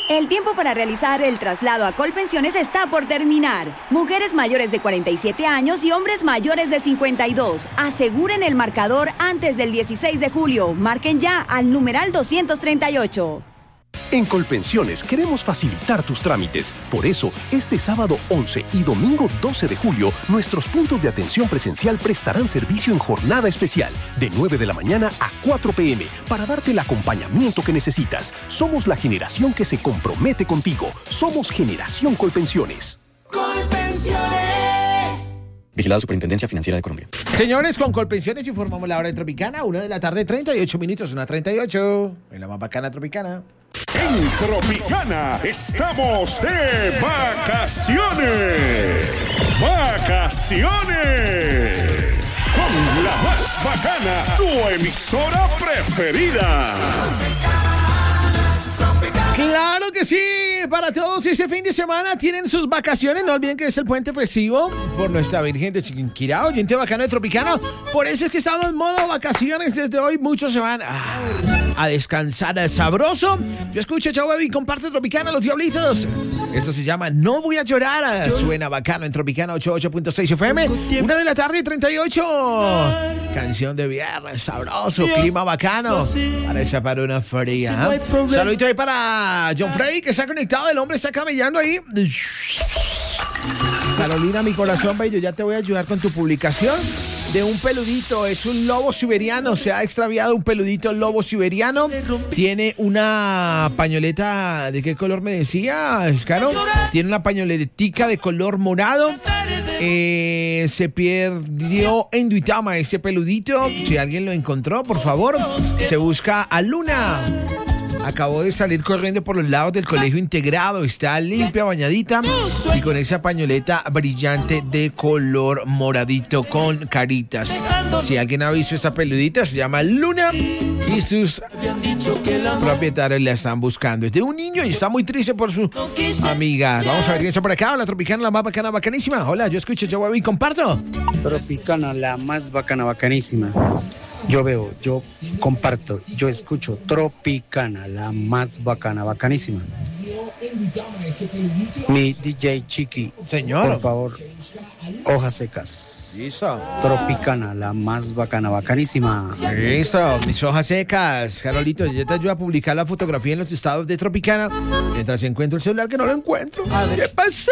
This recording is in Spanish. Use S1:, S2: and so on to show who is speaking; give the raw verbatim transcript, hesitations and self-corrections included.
S1: El tiempo para realizar el traslado a Colpensiones está por terminar. Mujeres mayores de cuarenta y siete años y hombres mayores de cincuenta y dos. Aseguren el marcador antes del dieciséis de julio. Marquen ya al numeral doscientos treinta y ocho.
S2: En Colpensiones queremos facilitar tus trámites. Por eso, este sábado once y domingo doce de julio, nuestros puntos de atención presencial prestarán servicio en jornada especial, de nueve de la mañana a cuatro pe eme, para darte el acompañamiento que necesitas. Somos la generación que se compromete contigo. Somos Generación Colpensiones.
S3: Colpensiones.
S4: Vigilado Superintendencia Financiera de Colombia.
S5: Señores, con Colpensiones informamos la hora de Tropicana, una de la tarde, treinta y ocho minutos, una treinta y ocho, en la más bacana Tropicana.
S6: En Tropicana estamos de vacaciones. ¡Vacaciones! Con la más bacana, tu emisora preferida.
S5: Claro que sí, para todos ese fin de semana tienen sus vacaciones, no olviden que es el puente festivo por nuestra Virgen de Chiquinquirá, oyente bacano de Tropicana, por eso es que estamos en modo vacaciones desde hoy, muchos se van a, a descansar sabroso. Yo escucho Chau Baby, comparte Tropicana, los diablitos. Esto se llama No Voy a Llorar, suena bacano en Tropicana ochenta y ocho punto seis efe eme, una de la tarde treinta y ocho, canción de viernes, sabroso, clima bacano, parece para una fría. ¿eh? Saludito ahí para John Frey, que se ha conectado, el hombre está camellando ahí. Carolina, mi corazón, bello, ya te voy a ayudar con tu publicación de un peludito. Es un lobo siberiano, se ha extraviado un peludito lobo siberiano. Tiene una pañoleta, ¿de qué color me decía, Escaro? Tiene una pañoletica de color morado. Eh, se perdió en Duitama ese peludito. Si alguien lo encontró, por favor, se busca a Luna. Acabó de salir corriendo por los lados del colegio integrado. Está limpia, bañadita y con esa pañoleta brillante de color moradito con caritas. Si alguien ha visto esa peludita, se llama Luna y sus propietarios la están buscando. Es de un niño y está muy triste por su amiga. Vamos a ver quién está por acá. La Tropicana, la más bacana, bacanísima. Hola, yo escucho, yo voy y comparto.
S7: Tropicana, la más bacana, bacanísima. Yo veo, yo comparto, yo escucho Tropicana, la más bacana, bacanísima. Mi D J Chiqui,
S5: señor,
S7: por favor, hojas secas.
S5: Listo.
S7: Tropicana, la más bacana, bacanísima.
S5: Listo, mis hojas secas. Carolito, yo te ayudo a publicar la fotografía en los estados de Tropicana mientras encuentro el celular que no lo encuentro. ¿Qué pasó?